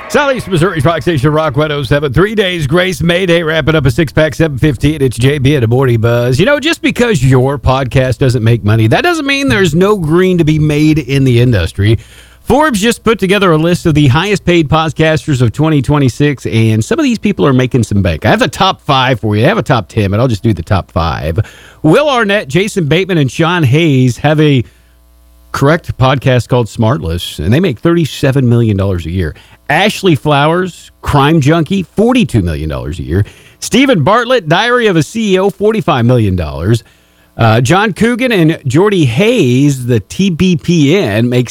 Southeast Missouri's Rock Station, Rock 107. 3 days, Grace May Day, wrapping up a six-pack, 7:15. It's JB at the Morning Buzz. You know, just because your podcast doesn't make money, that doesn't mean there's no green to be made in the industry. Forbes just put together a list of the highest-paid podcasters of 2026, and some of these people are making some bank. I have the top 5 for you. I have a top 10, but I'll just do the top 5. Will Arnett, Jason Bateman, and Sean Hayes have a correct podcast called Smartless, and they make $37 million a year. Ashley Flowers, Crime Junkie, $42 million a year. Stephen Bartlett, Diary of a CEO, $45 million. John Coogan and Jordy Hayes, the TBPN, makes